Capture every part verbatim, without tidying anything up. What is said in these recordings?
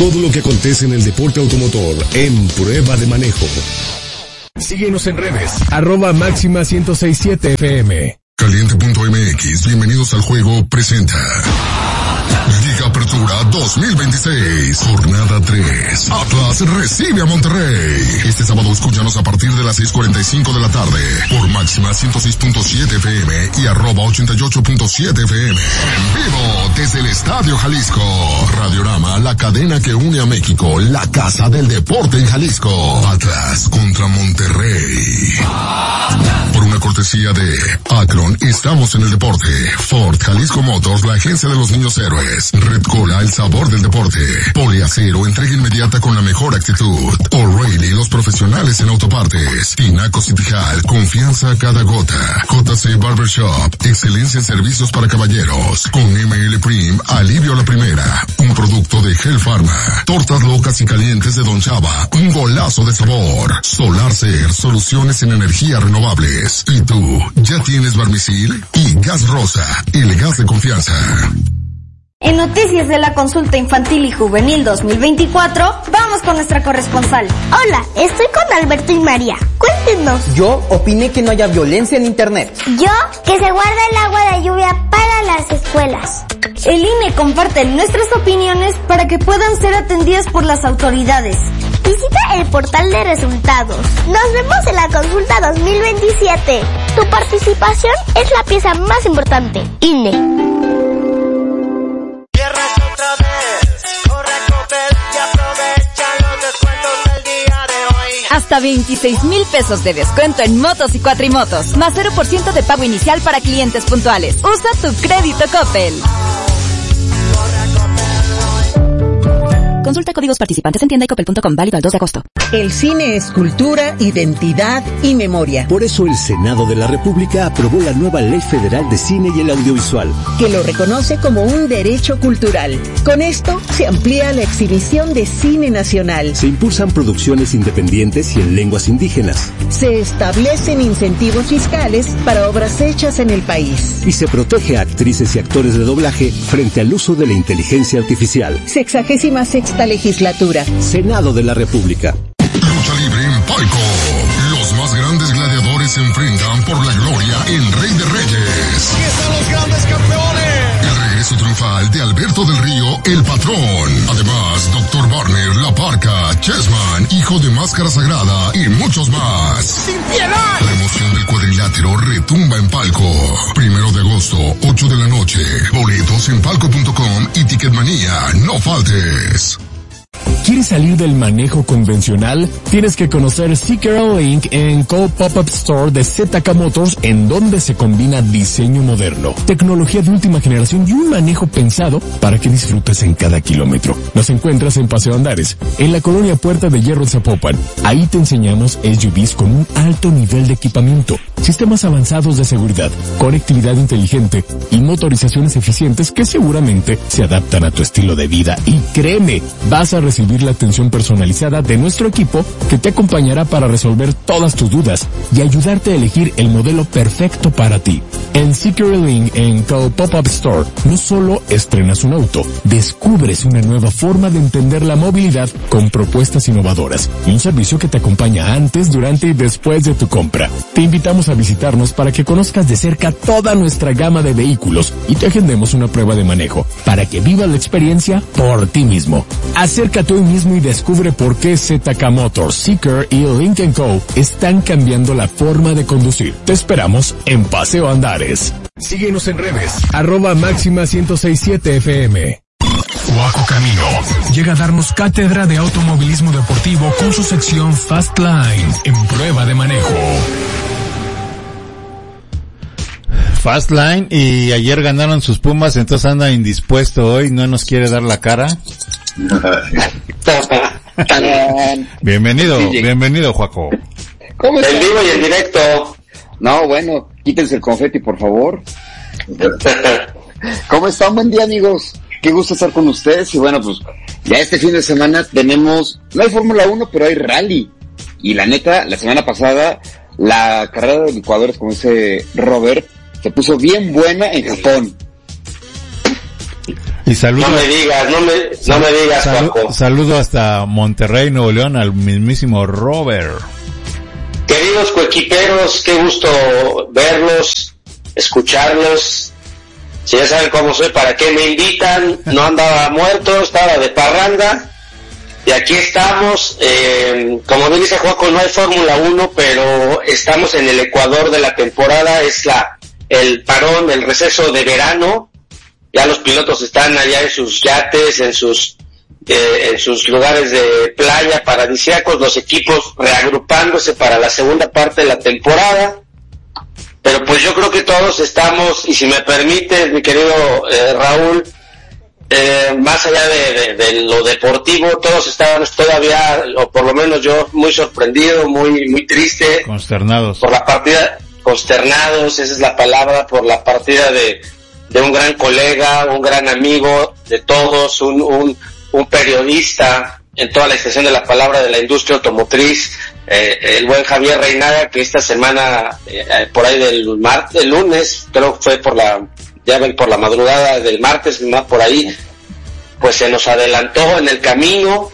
Todo lo que acontece en el deporte automotor en Prueba de Manejo. Síguenos en redes, arroba máxima ciento sesenta y siete F M. Caliente punto M X, bienvenidos al juego, presenta Liga Apertura dos mil veintiséis, jornada tres. Atlas recibe a Monterrey. Este sábado escúchanos a partir de las seis cuarenta y cinco de la tarde por máxima ciento seis punto siete F M y arroba ochenta y ocho punto siete F M. En vivo desde el Estadio Jalisco. Radiorama, la cadena que une a México, la casa del deporte en Jalisco. Atlas contra Monterrey. Por una cortesía de Akron, estamos en el deporte. Ford, Jalisco Motors, la agencia de los niños héroes. Red Cola, el sabor del deporte. Poliacero, entrega inmediata con la mejor actitud. O'Reilly, los profesionales en autopartes. Tinaco Citijal, confianza a cada gota. J C Barbershop, excelencia en servicios para caballeros. Con M L Prim, alivio a la primera. Un producto de Hell Pharma. Tortas locas y calientes de Don Chava, un golazo de sabor. Solar Ser, soluciones en energía renovables. ¿Y tú, ya tienes Barmisil? Y Gas Rosa, el gas de confianza. En noticias de la consulta infantil y juvenil dos mil veinticuatro, vamos con nuestra corresponsal. Hola, estoy con Alberto y María. Cuéntenos. Yo opiné que no haya violencia en internet. Yo, que se guarda el agua de lluvia para las escuelas. El I N E comparte nuestras opiniones para que puedan ser atendidas por las autoridades. Visita el portal de resultados. Nos vemos en la consulta dos mil veintisiete. Tu participación es la pieza más importante. I N E. Hasta veintiséis mil pesos de descuento en motos y cuatrimotos, más cero por ciento de pago inicial para clientes puntuales. Usa tu crédito Coppel. Consulta códigos participantes en tienda y coppel punto com, válido al dos de agosto. El cine es cultura, identidad y memoria. Por eso el Senado de la República aprobó la nueva Ley Federal de Cine y el Audiovisual, que lo reconoce como un derecho cultural. Con esto se amplía la exhibición de cine nacional. Se impulsan producciones independientes y en lenguas indígenas. Se establecen incentivos fiscales para obras hechas en el país. Y se protege a actrices y actores de doblaje frente al uso de la inteligencia artificial. Sexagésima sexta legislatura. Senado de la República. Lucha libre en Palco. Los más grandes gladiadores se enfrentan por la gloria en Rey de Reyes. ¡Aquí están los grandes campeones! El regreso triunfal de Alberto del Río, el patrón. Además, doctor Barner, La Parca, Chessman, Hijo de Máscara Sagrada y muchos más. ¡Sin piedad! La emoción del cuadrilátero retumba en Palco. Primero de agosto, ocho de la noche. Boletos en palco punto com y Ticketmanía. No faltes. ¿Quieres salir del manejo convencional? Tienes que conocer Seeker Link en Co Pop-Up Store de Z K Motors, en donde se combina diseño moderno, tecnología de última generación y un manejo pensado para que disfrutes en cada kilómetro. Nos encuentras en Paseo Andares, en la colonia Puerta de Hierro Zapopan. Ahí te enseñamos S U Vs con un alto nivel de equipamiento, sistemas avanzados de seguridad, conectividad inteligente y motorizaciones eficientes que seguramente se adaptan a tu estilo de vida. Y créeme, vas a recibir la atención personalizada de nuestro equipo que te acompañará para resolver todas tus dudas y ayudarte a elegir el modelo perfecto para ti. En SecureLink en Co Pop-Up Store no solo estrenas un auto, descubres una nueva forma de entender la movilidad con propuestas innovadoras y un servicio que te acompaña antes, durante y después de tu compra. Te invitamos a visitarnos para que conozcas de cerca toda nuestra gama de vehículos y te agendemos una prueba de manejo para que vivas la experiencia por ti mismo. Acércate hoy mismo y descubre por qué Z K Motors, Seeker y Link and Co están cambiando la forma de conducir. Te esperamos en Paseo Andares. Síguenos en redes, arroba máxima ciento sesenta y siete F M. Joaco Camino llega a darnos cátedra de automovilismo deportivo con su sección Fast Line en Prueba de Manejo. Fast Line, y ayer ganaron sus Pumas, entonces anda indispuesto hoy, no nos quiere dar la cara. Bienvenido, sí, bienvenido, Joaco. ¿Cómo está? El vivo y el directo. No, bueno, quítense el confeti, por favor. ¿Cómo están? Buen día, amigos. Qué gusto estar con ustedes. Y bueno, pues ya este fin de semana tenemos, no hay Fórmula uno, pero hay rally. Y la neta, la semana pasada, la carrera de licuadores, como dice Robert, se puso bien buena en Japón. Y Y saludo, no me digas, no me, no me digas, saludo, Paco. Saludo hasta Monterrey, Nuevo León, al mismísimo Robert. Queridos coequiperos, qué gusto verlos, escucharlos. Si ya saben cómo soy, para qué me invitan. No andaba muerto, estaba de parranda. Y aquí estamos. Eh, como bien dice Juaco, no hay Fórmula uno, pero estamos en el ecuador de la temporada. Es la el parón, el receso de verano. Ya los pilotos están allá en sus yates, en sus eh, en sus lugares de playa paradisíacos, los equipos reagrupándose para la segunda parte de la temporada. Pero pues yo creo que todos estamos, y si me permites, mi querido eh, Raúl, eh, más allá de, de, de lo deportivo, todos estamos todavía, o por lo menos yo, muy sorprendido, muy muy triste. Consternados. Por la partida, consternados, esa es la palabra, por la partida de de un gran colega, un gran amigo de todos, un, un, un periodista en toda la extensión de la palabra de la industria automotriz, eh, el buen Javier Reinaga, que esta semana, eh, por ahí del martes, el lunes, creo que fue por la, ya ven, por la madrugada del martes, más por ahí, pues se nos adelantó en el camino,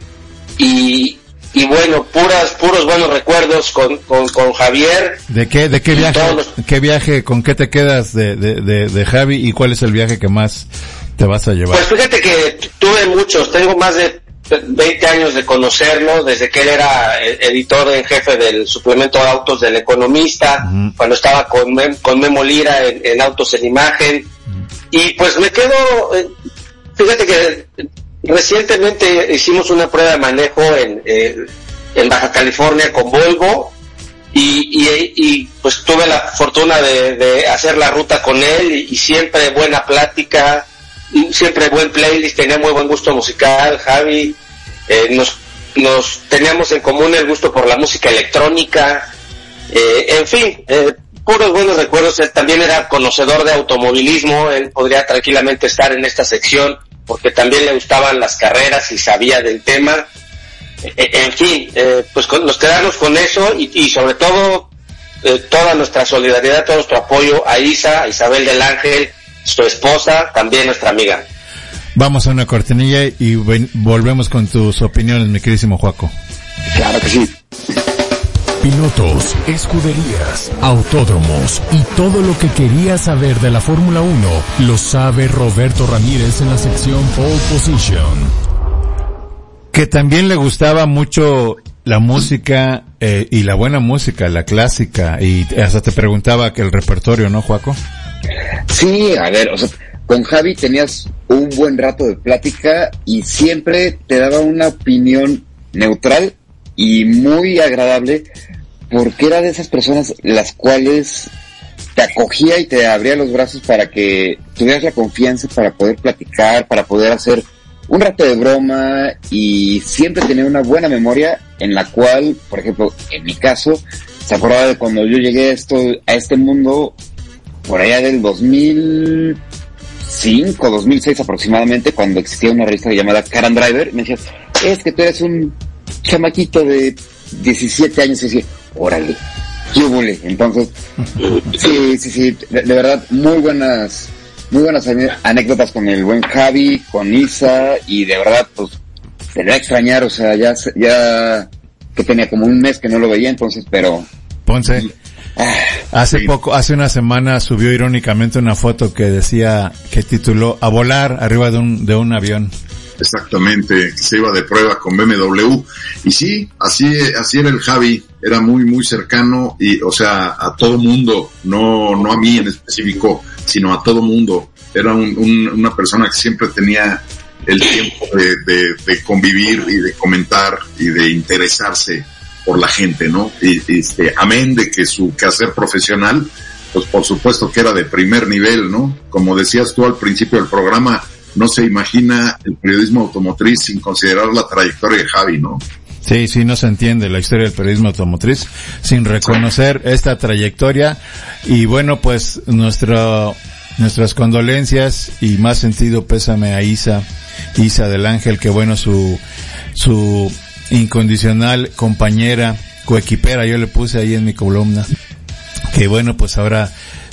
y, y bueno, puras, puros buenos recuerdos con, con, con Javier. ¿De qué, de qué viaje, los... qué viaje, con qué te quedas de, de, de, de Javi, y cuál es el viaje que más te vas a llevar? Pues fíjate que tuve muchos, tengo más de veinte años de conocerlo, desde que él era editor en jefe del suplemento de autos del Economista, uh-huh. cuando estaba con, Mem, con Memo Lira en, en Autos en Imagen, uh-huh. y pues me quedo, fíjate que recientemente hicimos una prueba de manejo en, eh, en Baja California con Volvo, y, y, y pues tuve la fortuna de, de hacer la ruta con él, y, y siempre buena plática, y siempre buen playlist, tenía muy buen gusto musical, Javi, eh, nos, nos teníamos en común el gusto por la música electrónica, eh, en fin, eh, puros buenos recuerdos. Él también era conocedor de automovilismo, él podría tranquilamente estar en esta sección, porque también le gustaban las carreras y sabía del tema. Eh, en fin, eh, pues con, nos quedamos con eso, y, y sobre todo eh, toda nuestra solidaridad, todo nuestro apoyo a Isa, a Isabel del Ángel, su esposa, también nuestra amiga. Vamos a una cortinilla y ven, volvemos con tus opiniones, mi queridísimo Juaco. Claro que sí. Pilotos, escuderías, autódromos y todo lo que querías saber de la Fórmula uno lo sabe Roberto Ramírez en la sección Pole Position. Que también le gustaba mucho la música eh, y la buena música, la clásica, y hasta te preguntaba que el repertorio, ¿no, Juaco? Sí, a ver, o sea, con Javi tenías un buen rato de plática y siempre te daba una opinión neutral y muy agradable, porque era de esas personas las cuales te acogía y te abría los brazos para que tuvieras la confianza para poder platicar, para poder hacer un rato de broma, y siempre tenía una buena memoria en la cual, por ejemplo, en mi caso, se acordaba de cuando yo llegué a esto, a este mundo por allá del dos mil cinco, dos mil seis aproximadamente, cuando existía una revista llamada Car and Driver. Me decías, es que tú eres un chamaquito de diecisiete años, y decía, órale, qué hubole. Entonces, sí, sí, sí, de, de verdad, muy buenas, muy buenas anécdotas con el buen Javi, con Isa, y de verdad, pues, te voy a extrañar, o sea, ya, ya, que tenía como un mes que no lo veía, entonces, pero... Ponce, hace sí. poco, hace una semana subió irónicamente una foto que decía, que tituló A volar arriba de un, de un avión. Exactamente, se iba de prueba con B M W, y sí, así, así era el Javi, era muy, muy cercano, y, o sea, a todo mundo, no, no a mí en específico, sino a todo mundo. Era un, un, una persona que siempre tenía el tiempo de, de, de convivir y de comentar y de interesarse por la gente, ¿no? Y, este, amén de que su quehacer profesional, pues por supuesto que era de primer nivel, ¿no? Como decías tú al principio del programa, no se imagina el periodismo automotriz sin considerar la trayectoria de Javi, ¿no? Sí, sí, no se entiende la historia del periodismo automotriz sin reconocer esta trayectoria. Y bueno, pues nuestro, nuestras condolencias y más sentido pésame a Isa, Isa del Ángel, que bueno, su, su incondicional compañera, coequipera, yo le puse ahí en mi columna, que bueno, pues ahora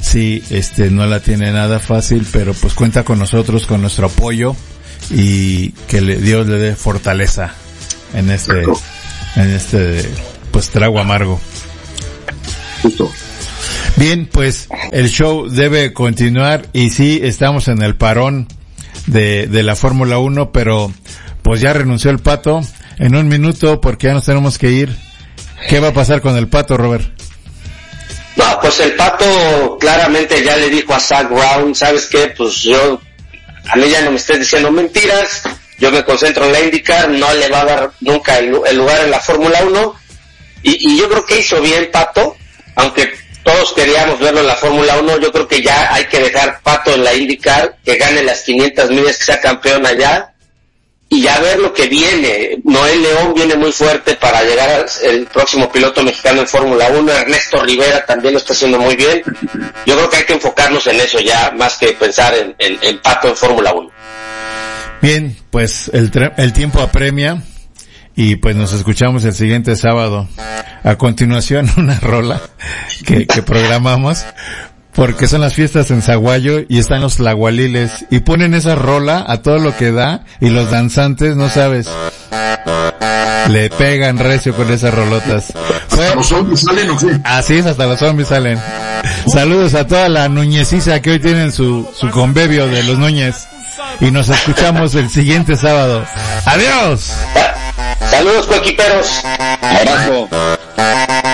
sí, este, no la tiene nada fácil, pero pues cuenta con nosotros, con nuestro apoyo y que le, Dios le dé fortaleza en este, en este, pues trago amargo. Justo. Bien, pues el show debe continuar y sí, estamos en el parón de, de la Fórmula uno, pero pues ya renunció el Pato en un minuto porque ya nos tenemos que ir. ¿Qué va a pasar con el Pato, Robert? No, pues el Pato claramente ya le dijo a Zak Brown, ¿sabes qué? Pues yo, a mí ya no me estés diciendo mentiras, yo me concentro en la IndyCar, no le va a dar nunca el, el lugar en la Fórmula uno, y, y yo creo que hizo bien Pato, aunque todos queríamos verlo en la Fórmula uno, yo creo que ya hay que dejar Pato en la IndyCar, que gane las quinientas millas, que sea campeón allá, y ya ver lo que viene. Noel León viene muy fuerte para llegar al próximo piloto mexicano en Fórmula uno, Ernesto Rivera también lo está haciendo muy bien. Yo creo que hay que enfocarnos en eso ya, más que pensar en, en, en Pato en Fórmula uno. Bien, pues el, el tiempo apremia y pues nos escuchamos el siguiente sábado. A continuación una rola que, que programamos, porque son las fiestas en Zaguayo y están los tlahualiles y ponen esa rola a todo lo que da y los danzantes, no sabes, le pegan recio con esas rolotas. ¿Hasta los zombies salen o qué? Así es, hasta los zombies salen. Saludos a toda la Núñeziza que hoy tienen su, su convivio de los Núñez y nos escuchamos el siguiente sábado. ¡Adiós! Saludos, coequiperos. Abrazo.